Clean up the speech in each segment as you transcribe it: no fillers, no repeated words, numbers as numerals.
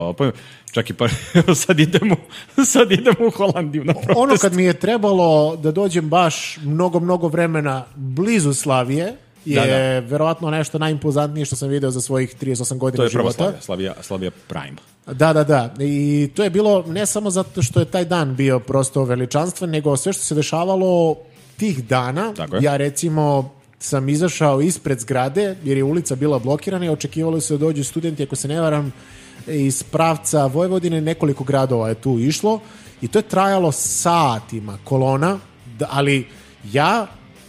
čak i sad idemo u Holandiju na protest. Ono kad mi je trebalo da dođem baš mnogo vremena blizu Slavije, je verovatno nešto najimpozantnije što sam video za svojih 38 godina života. To je prva Slavija Prime. Da. I to je bilo ne samo zato što je taj dan bio prosto veličanstven, nego sve što se dešavalo tih dana. Ja recimo sam izašao ispred zgrade jer je ulica bila blokirana i očekivalo se da dođu studenti, ako se ne varam, iz pravca Vojvodine, nekoliko gradova je tu išlo i to je trajalo satima, kolona, ali ja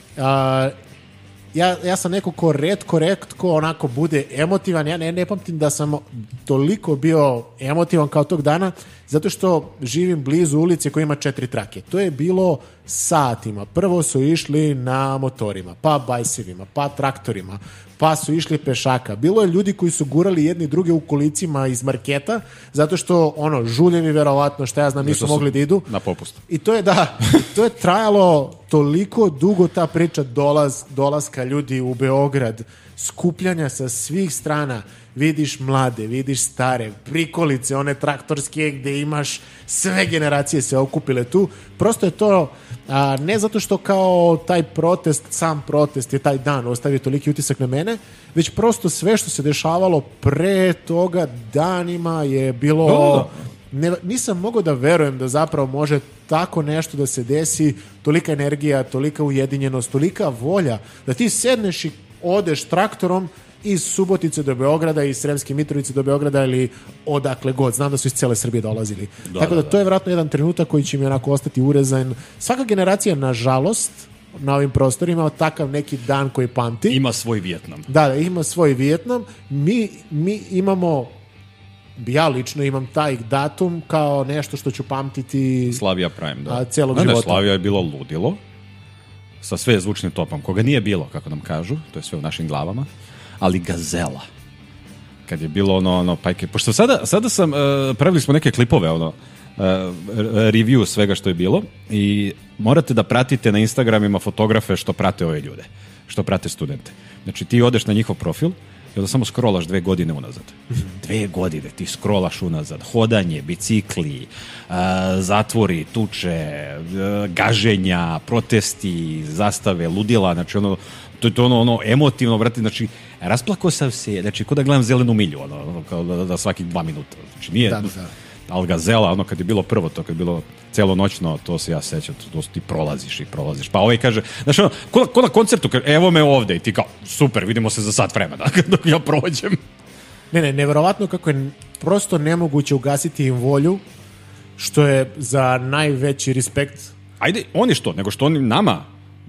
sam neko ko retko onako bude emotivan. Ja ne pamtim da sam toliko bio emotivan kao tog dana, zato što živim blizu ulice koja ima 4 trake. To je bilo satima. Prvo su išli na motorima, pa bajsevima, pa traktorima, pa su išli pešaka. Bilo je ljudi koji su gurali jedni druge u kolicima iz marketa, zato što žuljevi verovatno, šta ja znam, nisu mogli da idu. Na popust. I to je trajalo toliko dugo, ta priča dolaska ljudi u Beograd, skupljanja sa svih strana. Vidiš mlade, vidiš stare, prikolice, one traktorske gde imaš sve generacije se okupile tu. Prosto je to, ne zato što kao taj protest, sam protest je taj dan ostavio toliki utisak na mene, već prosto sve što se dešavalo pre toga danima je bilo... nisam mogao da verujem da zapravo može tako nešto da se desi, tolika energija, tolika ujedinjenost, tolika volja, da ti sedneš i odeš traktorom iz Subotice do Beograda, iz Sremske Mitrovice do Beograda ili odakle god. Znam da su iz cele Srbije dolazili. Tako da to je vjerojatno jedan trenutak koji će mi onako ostati urezan. Svaka generacija, nažalost, na ovim prostorima takav neki dan koji pamti. Ima svoj Vijetnam. Da, ima svoj Vijetnam. Mi imamo, ja lično imam taj datum kao nešto što ću pamtiti Slavija Prime, da. Celog života. Slavija je bilo ludilo sa sve zvučnim topom. Koga nije bilo, kako nam kažu, to je sve u našim glavama, ali Gazela. Kad je bilo ono pajke. Pošto sada sam, pravili smo neke klipove, review svega što je bilo i morate da pratite na Instagramima fotografe što prate ove ljude, što prate studente. Znači ti odeš na njihov profil i onda samo scrollaš 2 godine unazad. 2 godine ti scrollaš unazad. Hodanje, bicikli, zatvori, tuče, gaženja, protesti, zastave, ludila, znači to je ono emotivno, brate, znači rasplakao sam se, znači ko da gledam Zelenu milju, kao da svakih 2 minuta. Znači nije, ali Gazela, kad je bilo prvo to, kad je bilo celonoćno, to se ja sećam, to ti prolaziš. Pa ovaj kaže, znači ko na koncertu, evo me ovde i ti kao, super, vidimo se za sat vremena, dok ja prođem. Ne, neverovatno kako je prosto nemoguće ugasiti im volju, što je za najveći respekt. Ajde, nego što oni nama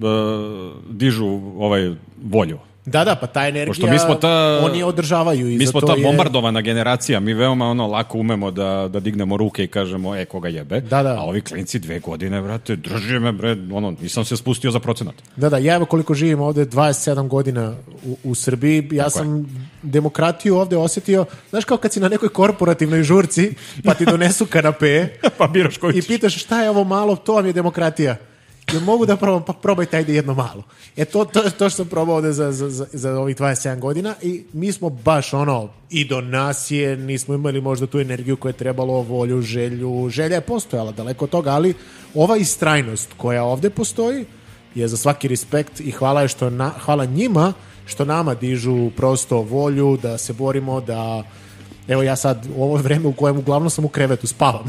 dižu volju. Da, pa ta energija, oni održavaju. Mi smo ta bombardovana generacija, mi veoma lako umemo da dignemo ruke i kažemo, koga jebe. Da. A ovi klinci 2 godine, brate, drži me, bre, nisam se spustio za procenat. Da, ja evo koliko živim ovde, 27 godina u Srbiji, ja sam demokratiju ovde osjetio, znaš kao kad si na nekoj korporativnoj žurci, pa ti donesu kanape, pa biraš koji ćeš. I pitaš šta je ovo malo, to vam je demokratija. Ja mogu da probam, pa probajte, ajde jedno malo. To što sam probao ovde za ovih 27 godina i mi smo baš i do nas nismo imali možda tu energiju koju je trebalo, volju, želju. Želja je postojala, daleko od toga, ali ova istrajnost koja ovde postoji je za svaki respekt i hvala njima što nama dižu prosto volju da se borimo, da... Evo ja sad u ovo vreme u kojem uglavnom sam u krevetu, spavam,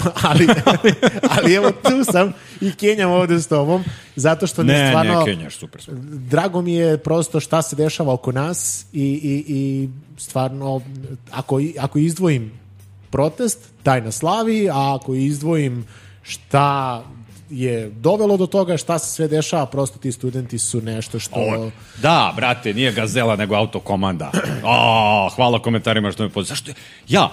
ali evo tu sam i kenjam ovde s tobom, zato što stvarno... Ne kenjaš, super. Drago mi je prosto šta se dešava oko nas i stvarno, ako izdvojim protest, taj na Slaviji, a ako izdvojim šta je dovelo do toga, šta se sve dešava, prosto ti studenti su nešto što... Da, brate, nije Gazela, nego Autokomanda. Hvala komentarima što me pozivaju. Zašto je? Ja!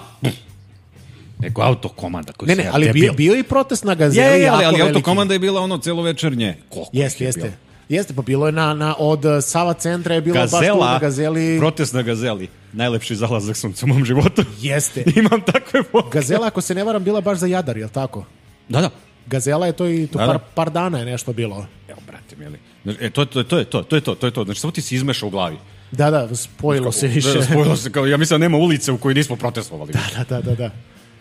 Nego Autokomanda. Ne, ali bio i protest na Gazeli. Ali Autokomanda je bila celovečernje. Jeste, pa bilo je od Sava centra je bilo baš tu na Gazeli. Protest na Gazeli. Najlepši zalazak sunca u mom životu. Jeste. Imam takve fotke. Gazela, ako se ne varam, bila baš za Jadar, je li tako? Da. Gazela je to i par dana je nešto bilo. Evo, brate, mili. To je to. Znači, samo ti se izmeša u glavi. Da, spojilo se više. Spojilo se, kao, ja mislim da nema ulice u kojoj nismo protestovali. Da.